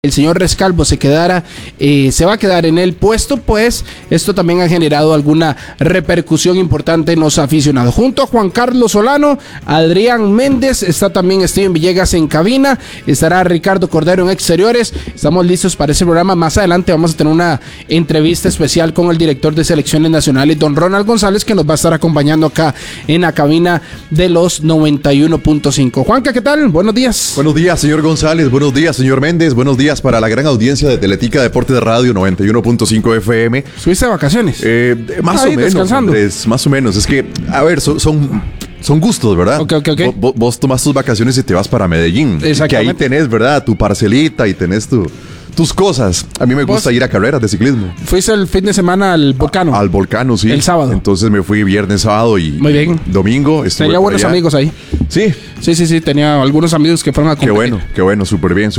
el señor Rescalvo se va a quedar en el puesto, pues esto también ha generado alguna repercusión importante en los aficionados. Junto a Juan Carlos Solano, Adrián Méndez, está también Steven Villegas en cabina, estará Ricardo Cordero en exteriores. Estamos listos para ese programa. Más adelante vamos a tener una entrevista especial con el director de selecciones nacionales, don Ronald González, que nos va a estar acompañando acá en la cabina de los 91.5. Juanca, ¿qué tal? Buenos días. Buenos días, señor González. Buenos días, señor Méndez. Buenos días para la gran audiencia de Teletica Deporte de Radio 91.5 FM. ¿Subiste de vacaciones? Más o menos, descansando. Andrés, más o menos. Es que, a ver, son gustos, ¿verdad? Ok. Vos tomás tus vacaciones y te vas para Medellín. Exactamente. Que ahí tenés, ¿verdad? Tu parcelita y tenés tus cosas. A mí me gusta ir a carreras de ciclismo. ¿Fuiste el fin de semana al Volcano? Al Volcano, sí. El sábado. Entonces me fui viernes, sábado y muy bien. Domingo. Tenía buenos amigos ahí. Sí. Sí. Tenía algunos amigos que fueron a competir. Qué bueno. Súper bien.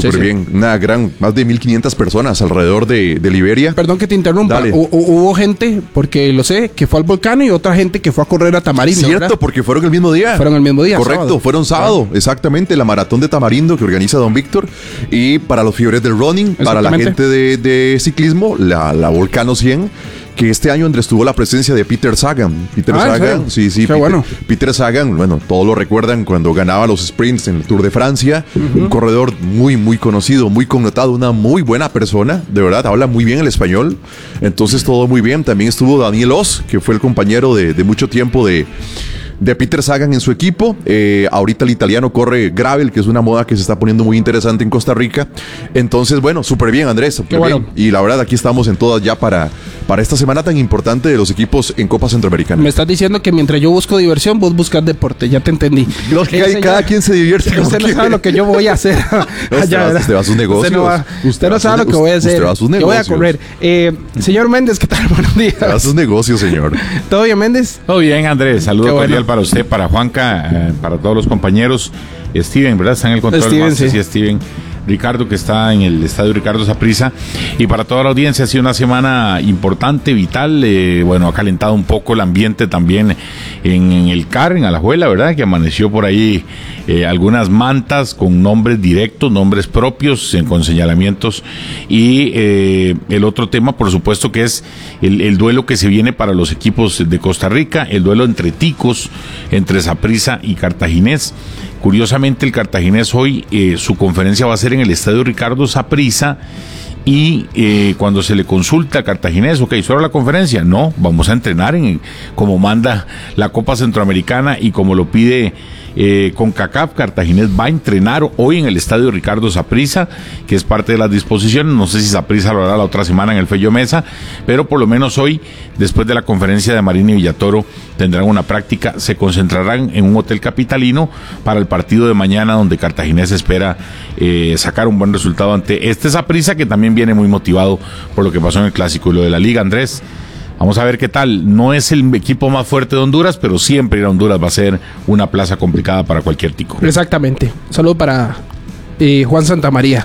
Más de 1,500 personas alrededor de Liberia. Perdón que te interrumpa. Hubo gente, porque lo sé, que fue al Volcano y otra gente que fue a correr a Tamarindo. Cierto, ¿verdad? porque fueron el mismo día. Correcto, sábado. fueron sábado. Exactamente, la maratón de Tamarindo que organiza Don Víctor. Y para los fiebres del running, para la gente de ciclismo, la Volcano 100, que este año, Andrés, tuvo la presencia de Peter Sagan. Sí. Peter Sagan, bueno, todos lo recuerdan cuando ganaba los sprints en el Tour de Francia. Un corredor muy, muy conocido, muy connotado, una muy buena persona, de verdad, habla muy bien el español. Entonces, todo muy bien. También estuvo Daniel Oz, que fue el compañero de mucho tiempo de Peter Sagan en su equipo. Ahorita el italiano corre gravel, que es una moda que se está poniendo muy interesante en Costa Rica. Entonces, bueno, súper bien, Andrés. Qué bueno. Y la verdad, aquí estamos en todas ya para esta semana tan importante de los equipos en Copa Centroamericana. Me estás diciendo que mientras yo busco diversión, vos buscas deporte. Ya te entendí. Cada quien se divierte como usted quiere. No sabe lo que yo voy a hacer. Usted va a sus negocios. Usted no sabe lo que voy a hacer. Usted va a sus negocios. Yo voy a correr. Señor Méndez, ¿qué tal? Buenos días. Va a sus negocios, señor. ¿Todo bien, Méndez? Todo bien, Andrés. Saludo cordial para usted, para Juanca, para todos los compañeros. Steven, ¿verdad? Está en el control. Steven, sí. Steven. Ricardo, que está en el estadio Ricardo Saprissa, y para toda la audiencia ha sido una semana importante, vital. Ha calentado un poco el ambiente también en el CAR, en Alajuela, ¿verdad? Que amaneció por ahí algunas mantas con nombres directos, nombres propios, con señalamientos, y el otro tema, por supuesto, que es el duelo que se viene para los equipos de Costa Rica, el duelo entre ticos, entre Saprissa y Cartaginés. Curiosamente, el Cartaginés hoy, su conferencia va a ser en el estadio Ricardo Saprissa, y cuando se le consulta a Cartaginés, ¿solo la conferencia? No, vamos a entrenar como manda la Copa Centroamericana y como lo pide CONCACAF. Cartaginés va a entrenar hoy en el estadio Ricardo Saprissa, que es parte de las disposiciones. No sé si Saprissa lo hará la otra semana en el Fello Mesa, pero por lo menos hoy, después de la conferencia de Marín y Villatoro, tendrán una práctica. Se concentrarán en un hotel capitalino para el partido de mañana, donde Cartaginés espera sacar un buen resultado ante este Saprissa, que también viene muy motivado por lo que pasó en el Clásico y lo de la Liga. Andrés, vamos a ver qué tal. No es el equipo más fuerte de Honduras, pero siempre ir a Honduras va a ser una plaza complicada para cualquier tico. Exactamente. Saludo para Juan Santamaría.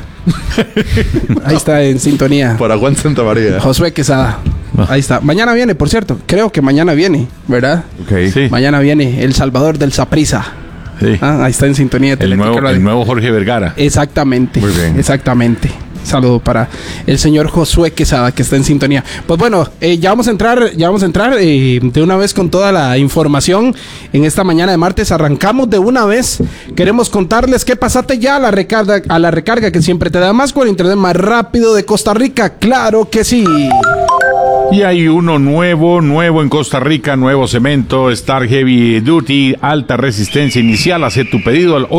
Ahí está en sintonía. Para Juan Santamaría. Josué Quesada. Ahí está. Mañana viene, por cierto. Creo que mañana viene, ¿verdad? Ok. Sí. Mañana viene El Salvador del Saprissa. Sí. Ahí está en sintonía. El nuevo Jorge Vergara. Exactamente. Muy bien. Exactamente. Saludo para el señor Josué Quesada, que está en sintonía. Pues bueno, ya vamos a entrar de una vez con toda la información en esta mañana de martes. Arrancamos de una vez. Queremos contarles que pasate ya a la recarga que siempre te da más con el internet más rápido de Costa Rica. ¡Claro que sí! Y hay uno nuevo en Costa Rica, nuevo cemento, Star Heavy Duty, alta resistencia inicial. Haz tu pedido al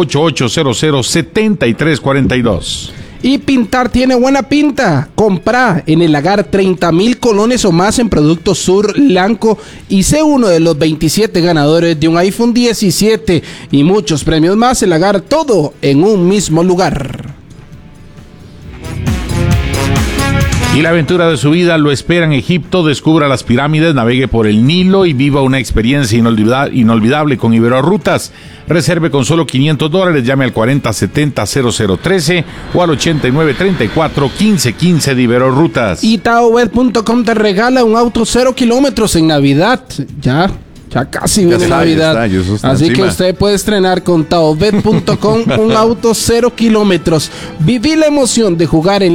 8800-7342. Y pintar tiene buena pinta. Compra en el Lagar 30,000 colones o más en Productos Sur Blanco y sé uno de los 27 ganadores de un iPhone 17 y muchos premios más. El Lagar, todo en un mismo lugar. Y la aventura de su vida lo espera en Egipto. Descubra las pirámides, navegue por el Nilo y viva una experiencia inolvidable con Iberorrutas. Reserve con solo $500. Llame al 4070-0013 o al 8934-1515 de Iberorrutas. Y taobet.com te regala un auto 0 kilómetros en Navidad. Ya casi viene Navidad. Así que usted puede estrenar con taobet.com un auto 0 kilómetros. Viví la emoción de jugar en